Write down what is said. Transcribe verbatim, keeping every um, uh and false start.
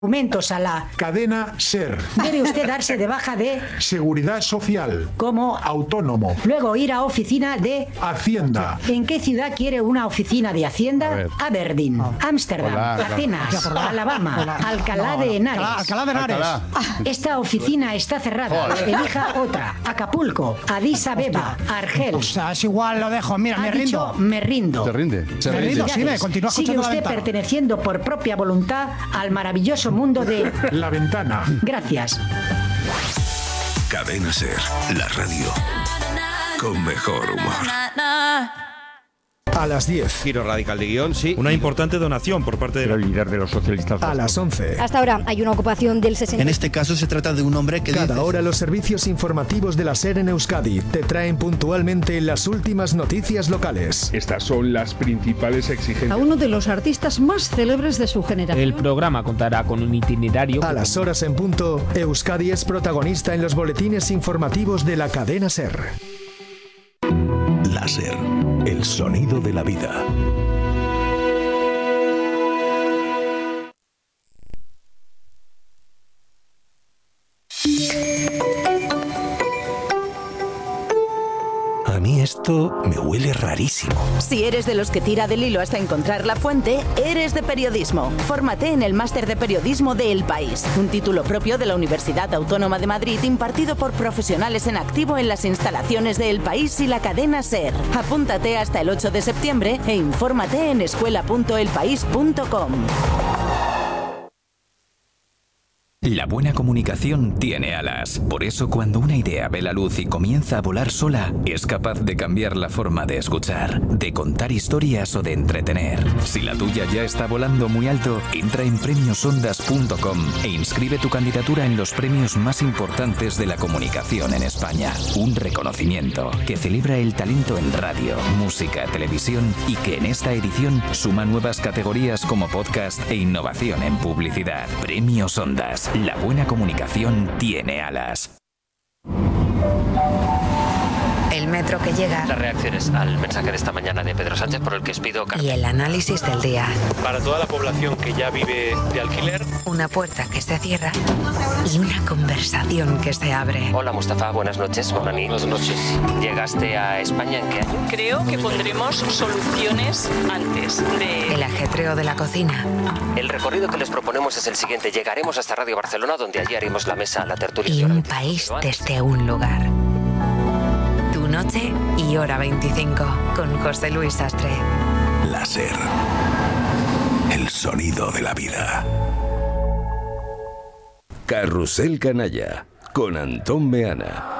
Documentos a la cadena SER. Debe usted darse de baja de Seguridad Social como autónomo. Luego ir a oficina de Hacienda. ¿En qué ciudad quiere una oficina de Hacienda? Aberdeen, Ámsterdam, Atenas, Alabama, Hola. Alcalá No, de no. Henares. Alcalá- Alcalá de Henares. Ah, Esta oficina está cerrada. Joder. Elija otra. Acapulco, Addis Abeba, Argel. O sea, es igual, lo dejo. Mira, Ha me dicho, rindo. me rindo. Se rinde. Se Me rinde. rindo, sí, me continúa Sigue escuchando la usted ventana. perteneciendo por propia voluntad al maravilloso mundo de La Ventana. Gracias. Cadena SER, la radio con mejor humor. A las diez. Giro radical de guión, sí. Una importante donación por parte del líder de los socialistas. A las once. Hasta ahora hay una ocupación del sesenta. En este caso se trata de un hombre que Cada dice... hora los servicios informativos de la SER en Euskadi te traen puntualmente las últimas noticias locales. Estas son las principales exigencias. A uno de los artistas más célebres de su generación. El programa contará con un itinerario. A las horas en punto, Euskadi es protagonista en los boletines informativos de la cadena SER. La SER, el sonido de la vida. A mí esto me huele rarísimo. Si eres de los que tira del hilo hasta encontrar la fuente, eres de periodismo. Fórmate en el Máster de Periodismo de El País, un título propio de la Universidad Autónoma de Madrid impartido por profesionales en activo en las instalaciones de El País y la cadena SER. Apúntate hasta el ocho de septiembre e infórmate en escuela punto el país punto com. La buena comunicación tiene alas. Por eso, cuando una idea ve la luz y comienza a volar sola, es capaz de cambiar la forma de escuchar, de contar historias o de entretener. Si la tuya ya está volando muy alto, entra en premios ondas punto com e inscribe tu candidatura en los premios más importantes de la comunicación en España. Un reconocimiento que celebra el talento en radio, música, televisión y que en esta edición suma nuevas categorías como podcast e innovación en publicidad. Premios Ondas. La buena comunicación tiene alas. El metro que llega. Las reacciones al mensaje de esta mañana de Pedro Sánchez por el que os pido... Y el análisis del día. Para toda la población que ya vive de alquiler. Una puerta que se cierra y una conversación que se abre. Hola Mustafa, buenas noches. Buenas noches. ¿Llegaste a España en qué año? Creo que pondremos soluciones antes de... El ajetreo de la cocina. El recorrido que les proponemos es el siguiente. Llegaremos hasta Radio Barcelona, donde allí haremos la mesa, la tertulia... Y un país desde un lugar. Tu noche y hora veinticinco, con José Luis Sastre. La SER, el sonido de la vida. Carrusel Canalla, con Antón Meana.